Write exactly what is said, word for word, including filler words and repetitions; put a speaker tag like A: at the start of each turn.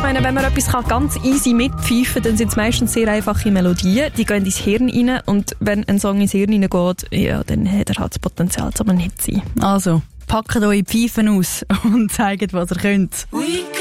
A: meine, wenn man etwas kann, ganz easy mitpfeifen kann, dann sind es meistens sehr einfache Melodien. Die gehen ins Hirn rein und wenn ein Song ins Hirn reingeht, ja, dann hat er halt das Potenzial, um ein Hit zu sein.
B: Also, packt eure Pfeifen aus und zeigt, was ihr könnt.
C: We